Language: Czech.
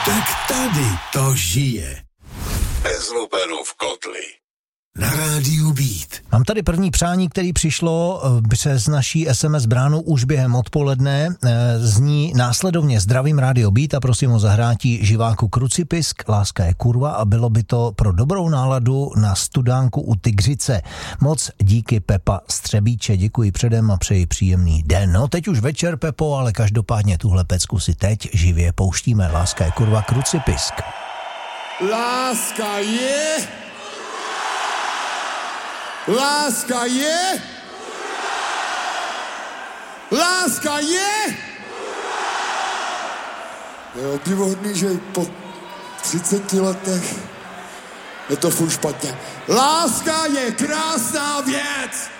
Tak tady to žije. Bez lupenu v kotli. Na rádiu Beat. Mám tady první přání, který přišlo přes naší SMS bránu už během odpoledne. Zní následovně: zdravím rádio Beat a prosím o zahrátí živáku Krucipisk, Láska je kurva, a bylo by to pro dobrou náladu na studánku u Tygřice. Moc díky, Pepa Střebíče, děkuji předem a přeji příjemný den. No teď už večer, Pepo, ale každopádně tuhle pecku si teď živě pouštíme. Láska je kurva, Krucipisk. Láska je... Láska je... Láska je... Je obdivuhodný, že i po 30 letech je to furt špatně. Láska je krásná věc!